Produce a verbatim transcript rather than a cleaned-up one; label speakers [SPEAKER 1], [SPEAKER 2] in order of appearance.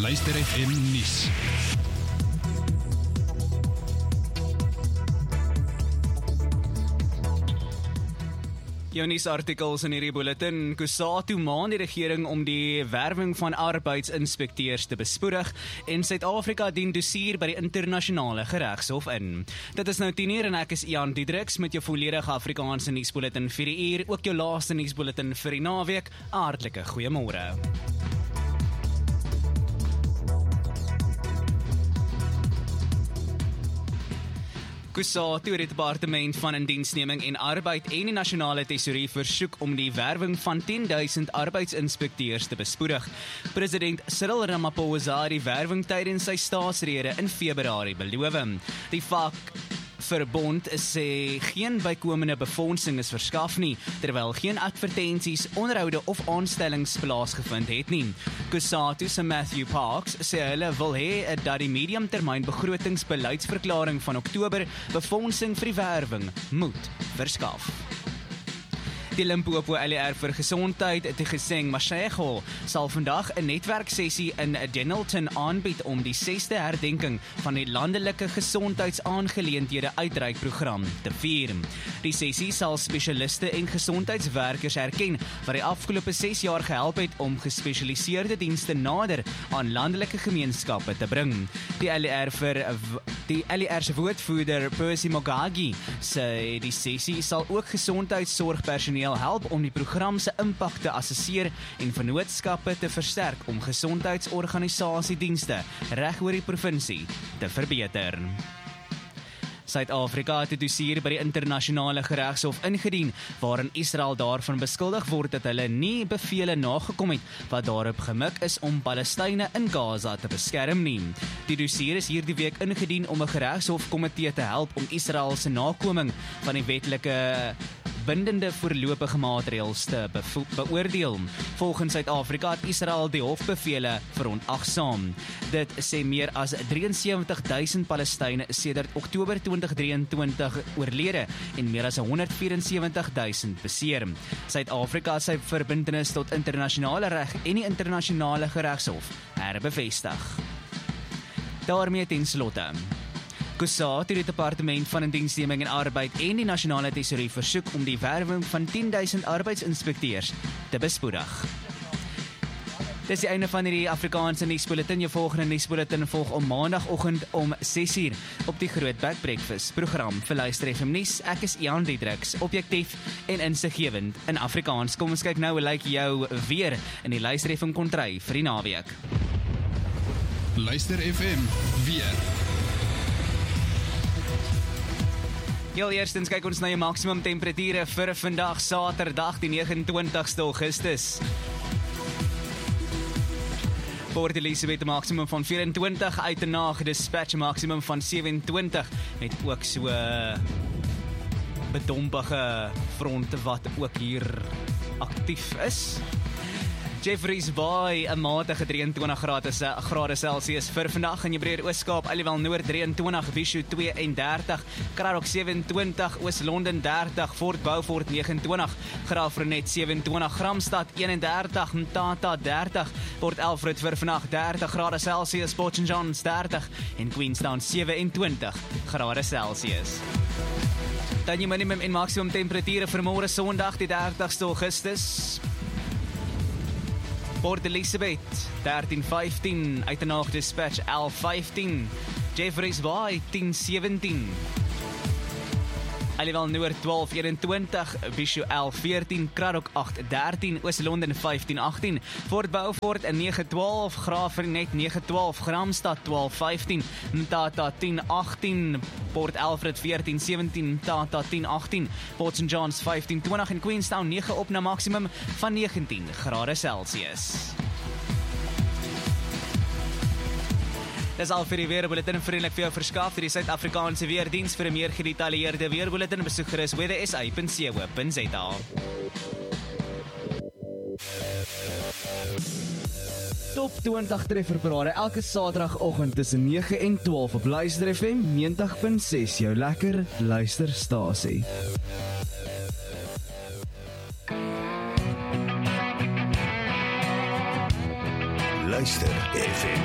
[SPEAKER 1] Luister F M nuus.
[SPEAKER 2] Jou nuusartikels in hierdie bulletin. Kusatu maan die regering om die werwing van arbeidsinspekteurs te bespoedig en Suid-Afrika dien dossier by die internasionale geregshof in. Dit is nou tien uur en ek is Ian Diedriks met jou volledige Afrikaanse nuusbulletin vir die uur, ook jou laaste nuusbulletin vir die naweek. Hartlike goeiemôre. Kusatu, die departement van indiensneming en arbeid en die nasionale tesourie versoek om die werwing van tien duisend arbeidsinspekteurs te bespoedig. President Cyril Ramaphosa het die werwing tydens sy staatsrede in Februarie beloof. Die vakverbond sê geen bykomende befondsing is verskaf nie, terwyl geen advertensies, onderhoude of aanstellings plaasgevind het nie. Kusatu se Matthew Parks sê hulle wil hê dat die mediumtermyn begrotingsbeleidsverklaring van Oktober befondsing vir die werwing moet verskaf. Die Limpopo L E R vir Gesondheid, Tugiseng Mashego, sal vandag 'n netwerksessie in Dennilton aanbied om die sesde herdenking van die landelike gesondheidsaangeleenthede uitreikprogram te vier. Die sessie sal spesialiste en gesondheidswerkers erken wat die afgelope ses jaar gehelp het om gespesialiseerde dienste nader aan landelike gemeenskappe te bring. Die L E R vir die L E R se woordvoerder Percy Mogagi sê die sessie sal ook gesondheidsorgpersoneel help om die program se impak te assesseer en vennootskappe te versterk om gesondheidsorganisasiedienste reg oor die provinsie te verbeter. Suid-Afrika het 'n dossier by die internasionale geregshof ingedien, waarin Israel daarvan beskuldig word dat hulle nie bevele nagekom het wat daarop gemik is om Palestynë in Gaza te beskerm nie. Die dossier is hierdie week ingedien om 'n geregshofkomitee te help om Israel se nakoming van die wetlike bindende voorlopige maatreëls te bevo- beoordeel. Volgens Suid-Afrika het Israel die hofbevele verontagsaam. Dit sê meer as sewenty-three thousand Palestynë sedert Oktober twenty twenty-two oorlede en meer as one hundred seventy-four thousand beseer. Suid-Afrika het sy verbintenis tot internasionale reg en die internasionale geregshof herbevestig. Daarmee ten slotte. Kusatu, die departement van indiensneming en arbeid en die nasionale tesourie versoek om die werwing van tien duisend arbeidsinspekteurs te bespoedig. Dis die einde van die Afrikaanse nuusbulletin. Jou volgende nuusbulletin volg om maandagoggend om six uur op die Groot Back Breakfast program vir Luister F M nuus. Ek is Ian Diedriks, objektief en insiggewend in Afrikaans. Kom ons kyk nou hoe lyk jou weer in die Luister F M kontry vir die naweek.
[SPEAKER 1] Luister F M weer.
[SPEAKER 2] Heel eerstens kyk ons na jou maksimum temperature vir vandag Saterdag die negenentwintigste Augustus. Port Elizabeth maksimum van vierentwintig, Uitenhage Dispatch maksimum van sewenentwintig met ook so bedompige fronte wat ook hier aktief is. Jeffreys Bay, 'n matige drieëntwintig grade Celsius vir vandag in jou breër Oos-Kaap, Aliwal Noord drieëntwintig, Bhisho thirty-two, Cradock seventy-two, Oos-London thirty, Fort Beaufort negenentwintig, Graafrenet seventy-two, Gramstad thirty-one, Mthatha thirty, Port Alfred vir vandag thirty grade Celsius, Port Saint Johns thirty en Queenstown seventy-two grade Celsius. Dan jou minimum en maksimum temperature vir môre Sondag die dertigste Augustus. Port Elizabeth thirteen fifteen, Uitenhage Dispatch eleven fifteen, Jeffreys Bay ten seventeen, Aliwal Noord twelve twenty-one, Bhisho eleven fourteen, Cradock eight thirteen, Oos-London fifteen eighteen, Fort Beaufort nine twelve, Graafrenet nine twelve, Gramstad twelve fifteen, Mthatha ten eighteen, Port Alfred fourteen seventeen, Mthatha ten eighteen, Port Saint Johns fifteen twenty en Queenstown nine op na maksimum van negentien grade Celsius. Dis al vir die weerbulletin vriendelik vir jou verskaf deur die Suid-Afrikaanse Weerdiens. Vir 'n meer gedetailleerde weerbulletin besoek gerus weather s a dot co dot z a. Top twenty trefferparade elke Saterdagoggend tussen nine en twaalf op Luister F M ninety punt six, jou lekker luisterstasie.
[SPEAKER 3] Luister F M.